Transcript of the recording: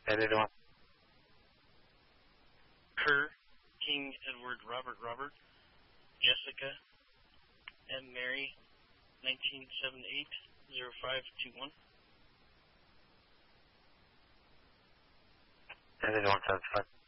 Anyone? Kerr, King Edward Robert Robert, Jessica, M. Mary, 1978-0521. Anyone satisfied?